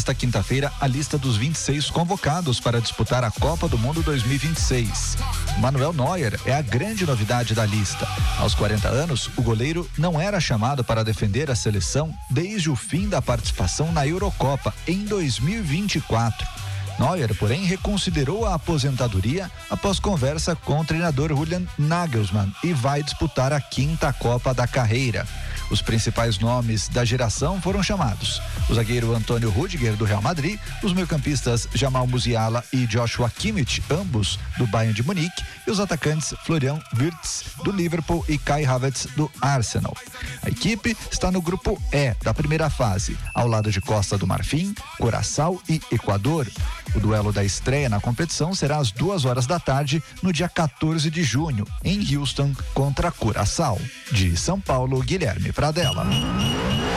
nesta quinta-feira a lista dos 26 convocados para disputar a Copa do Mundo 2026. Manuel Neuer é a grande novidade da lista. Aos 40 anos, o goleiro não era chamado para defender a seleção desde o fim da participação na Eurocopa em 2024. Neuer, porém, reconsiderou a aposentadoria após conversa com o treinador Julian Nagelsmann e vai disputar a 5ª Copa da carreira. Os principais nomes da geração foram chamados: o zagueiro Antônio Rüdiger, do Real Madrid, os meio-campistas Jamal Musiala e Joshua Kimmich, ambos do Bayern de Munique, e os atacantes Florian Wirtz, do Liverpool, e Kai Havertz, do Arsenal. A equipe está no grupo E da primeira fase, ao lado de Costa do Marfim, Curaçao e Equador. O duelo da estreia na competição será às 2h da tarde, no dia 14 de junho, em Houston, contra Curaçao. De São Paulo, Guilherme Pradella.